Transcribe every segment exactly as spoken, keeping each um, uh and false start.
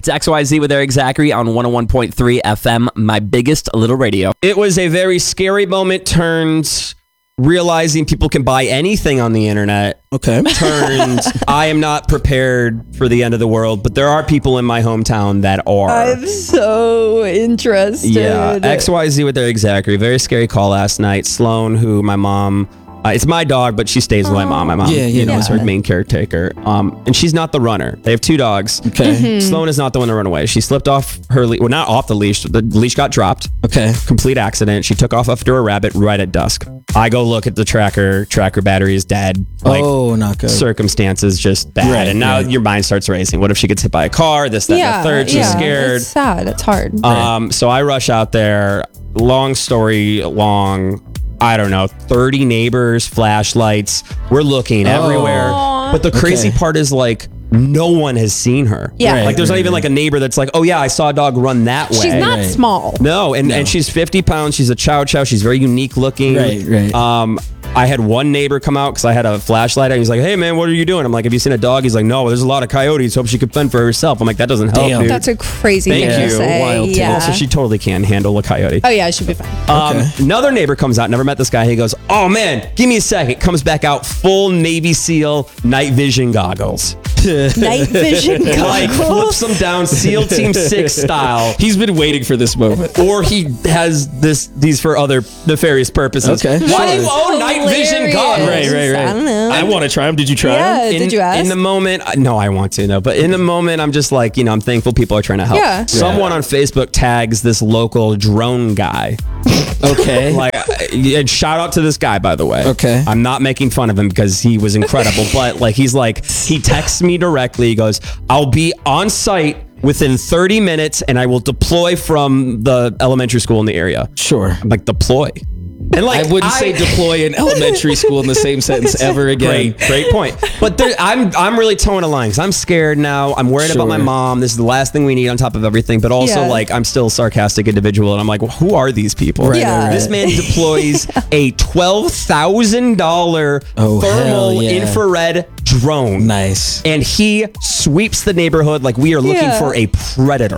It's X Y Z with Eric Zachary on one oh one point three F M, my biggest little radio. It was a very scary moment, turned realizing people can buy anything on the internet. Okay. Turned, I am not prepared for the end of the world, but there are people in my hometown that are. I'm so interested. Yeah, X Y Z with Eric Zachary. Very scary call last night. Sloan, who my mom... Uh, it's my dog, but she stays with my mom. My mom, Yeah, yeah, you know, yeah. is her main caretaker. Um, and she's not the runner. They have two dogs. Okay. Mm-hmm. Sloan is not the one to run away. She slipped off her leash. Well, not off the leash. The leash got dropped. Okay. Complete accident. She took off after a rabbit right at dusk. I go look at the tracker. Tracker battery is dead. Like, oh, not good. circumstances just bad. Right, and now right. your mind starts racing. What if she gets hit by a car? This, that, yeah, and the third. She's yeah, scared. It's sad. It's hard. Um, so I rush out there. Long story long. I don't know, thirty neighbors, flashlights. We're looking everywhere. Aw. But the crazy Okay. part is like, no one has seen her. Yeah. Right, Like there's not right, even like a neighbor that's like, oh yeah, I saw a dog run that way. She's not Right. small. No, and, No. and she's fifty pounds. She's a chow chow. She's very unique looking. Right, right. Um, I had one neighbor come out because I had a flashlight. And he's like, hey man, what are you doing? I'm like, have you seen a dog? He's like, no, there's a lot of coyotes. Hope she could fend for herself. I'm like, that doesn't help, Damn. dude. That's a crazy Thank thing you. to say. Wild tale. yeah. So she totally can handle a coyote. oh yeah, it should be fine. Um, Okay. Another neighbor comes out, never met this guy. He goes, oh man, give me a second. Comes back out, full Navy SEAL night vision goggles. Night vision Like flips goggles. them down, SEAL Team six style. He's been waiting for this moment. Or he has this these for other nefarious purposes. Okay. Why do you That's own night vision hilarious. goggles? Right, right, right. I don't know. I want to try him. Did you try Yeah. him? In, Did you ask? in the moment, I- no, I want to, no. But in the moment, I'm just like, you know, I'm thankful people are trying to help. Yeah. Someone on Facebook tags this local drone guy. Okay. Like, and shout out to this guy, by the way. Okay. I'm not making fun of him because he was incredible, but like, he's like, he texts me directly. He goes, I'll be on site within thirty minutes and I will deploy from the elementary school in the area. Sure. I'm like, deploy. And like, I wouldn't say deploy in elementary school in the same sentence ever again. Great, great point. But there, I'm I'm really towing a line because I'm scared now. I'm worried about my Sure. mom. This is the last thing we need on top of everything. But also, Yeah. like, I'm still a sarcastic individual, and I'm like, well, who are these people? Right, Yeah. right, This right. man deploys a twelve thousand dollar Oh, hell thermal yeah. infrared drone. Nice. And he sweeps the neighborhood like we are looking Yeah. for a predator.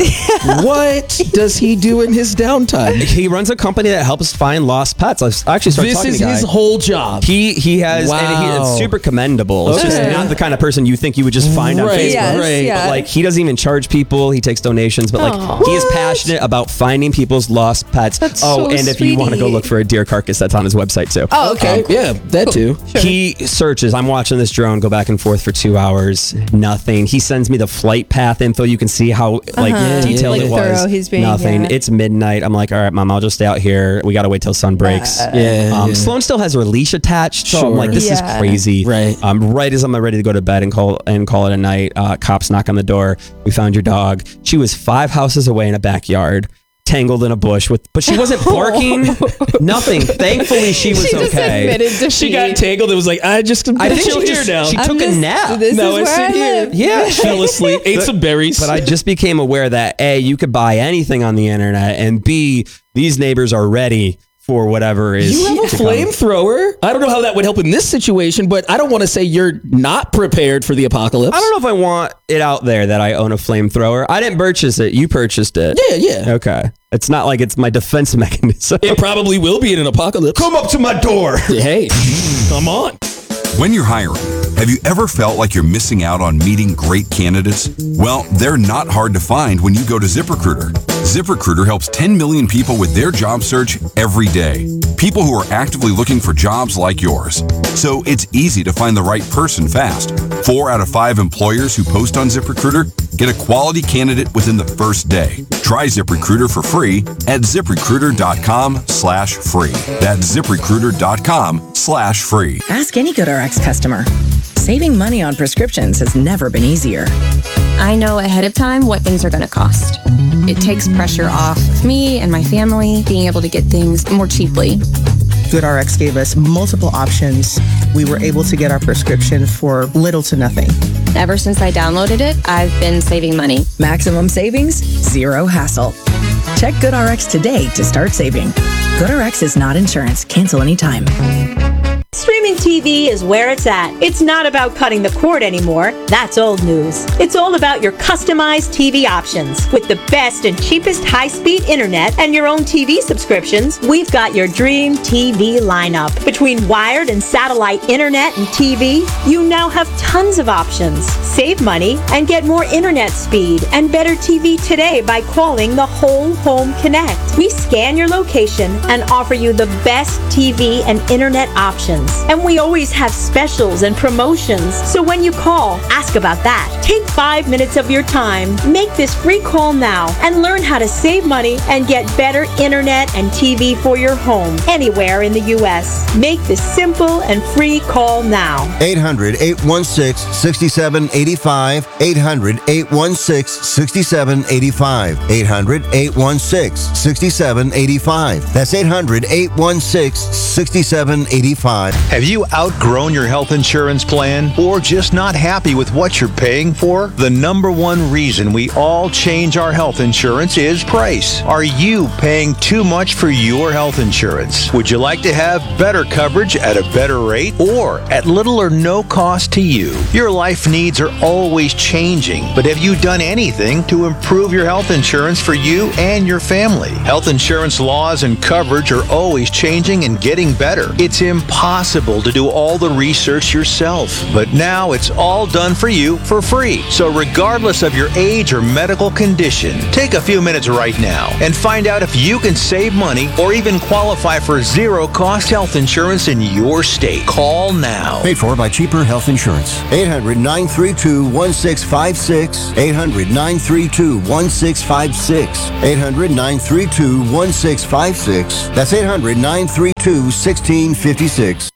What does he do in his downtime? He runs a company that helps find lost pets. I actually started This talking is to the guy. his whole job. He he has, and he, Wow. it's super commendable. It's just Okay. not the kind of person you think you would just find on Right, Facebook. Yes, right. yeah. But like, he doesn't even charge people. He takes donations, but like, Aw. he is What? passionate about finding people's lost pets. That's oh, so and if you want to go sweetie. look for a deer carcass, that's on his website too. Oh, okay. Okay. Yeah, that too. He searches. I'm watching this drone go back and forth for two hours. Nothing. He sends me the flight path info. You can see how like Uh-huh. detailed Like it was. thorough he's being, Nothing. yeah. It's midnight. I'm like, all right, mom, I'll just stay out here. We got to wait till sun breaks. Yeah. Um, yeah. Sloan still has her leash attached, so I'm Sure. like, this Yeah. is crazy. Right. Um, right as I'm ready to go to bed and call and call it a night, uh, cops knock on the door. We found your dog. She was five houses away in a backyard, tangled in a bush with, but she wasn't barking. Nothing. Thankfully, she was She just okay. admitted defeat. She got tangled. It was like, I just I'm I gonna think chill she here just now. she I'm took a just- nap. This no, is I where sit I here. live. Yeah, Fell asleep, ate some berries. But I just became aware that A, you could buy anything on the internet, and B, these neighbors are ready for whatever is. You have a to come. flamethrower? I don't know how that would help in this situation, but I don't want to say you're not prepared for the apocalypse. I don't know if I want it out there that I own a flamethrower. I didn't purchase it. You purchased it. Yeah, yeah. Okay. It's not like it's my defense mechanism. It probably will be in an apocalypse. Come up to my door. Hey, come on. When you're hiring, have you ever felt like you're missing out on meeting great candidates? Well, they're not hard to find when you go to ZipRecruiter. ZipRecruiter helps ten million people with their job search every day. People who are actively looking for jobs like yours. So it's easy to find the right person fast. Four out of five employers who post on ZipRecruiter get a quality candidate within the first day. Try ZipRecruiter for free at ZipRecruiter.com slash free. That's ZipRecruiter.com slash free. Ask any GoodRx customer. Saving money on prescriptions has never been easier. I know ahead of time what things are going to cost. It takes pressure off of me and my family being able to get things more cheaply. GoodRx gave us multiple options. We were able to get our prescription for little to nothing. Ever since I downloaded it, I've been saving money. Maximum savings, zero hassle. Check GoodRx today to start saving. GoodRx is not insurance. Cancel anytime. Streaming Dream T V is where it's at. It's not about cutting the cord anymore. That's old news. It's all about your customized T V options. With the best and cheapest high-speed internet and your own T V subscriptions, we've got your Dream T V lineup. Between wired and satellite internet and T V, you now have tons of options. Save money and get more internet speed and better T V today by calling the Whole Home Connect. We scan your location and offer you the best T V and internet options. And we always have specials and promotions. So when you call, ask about that. Take five minutes of your time, make this free call now, and learn how to save money and get better internet and T V for your home anywhere in the U S. Make this simple and free call now. eight hundred, eight one six, six seven eight five. eight hundred, eight one six, six seven eight five. eight hundred, eight one six, six seven eight five. That's eight hundred, eight one six, six seven eight five. Have you outgrown your health insurance plan or just not happy with what you're paying for? The number one reason we all change our health insurance is price. Are you paying too much for your health insurance? Would you like to have better coverage at a better rate or at little or no cost to you? Your life needs are always changing, but have you done anything to improve your health insurance for you and your family? Health insurance laws and coverage are always changing and getting better. It's impossible to do all the research yourself, but now it's all done for you for free. So regardless of your age or medical condition, take a few minutes right now and find out if you can save money or even qualify for zero-cost health insurance in your state. Call now. Paid for by Cheaper Health Insurance. eight hundred, nine three two, one six five six. eight hundred, nine three two, one six five six. eight hundred, nine three two, one six five six. That's eight hundred, nine three two, one six five six.